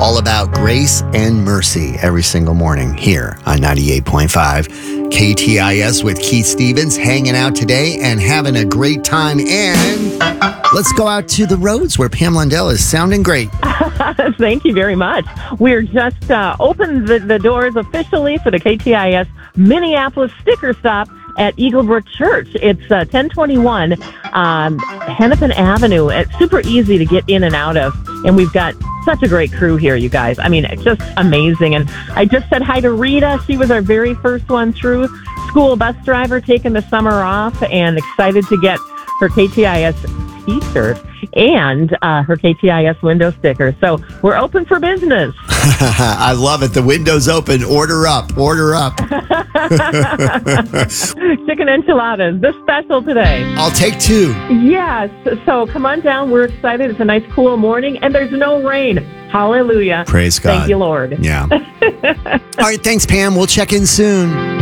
all about grace and mercy every single morning here on 98.5 KTIS with Keith Stevens, hanging out today and having a great time. And let's go out to the roads where Pam Lundell is sounding great. Thank you very much. We're just opened the doors officially for the KTIS Minneapolis sticker stop at Eaglebrook Church. It's 1021 Hennepin Avenue. It's super easy to get in and out of, and we've got such a great crew here, you guys. I mean, it's just amazing. And I just said hi to Rita. She was our very first one through. School bus driver, taking the summer off, and excited to get her KTIS t-shirt and her KTIS window sticker. So we're open for business. I love it. The window's open. Order up. Order up. Chicken enchiladas, this special today. I'll take 2. Yes. So come on down. We're excited. It's a nice, cool morning, and there's no rain. Hallelujah. Praise God. Thank you, Lord. Yeah. All right. Thanks, Pam. We'll check in soon.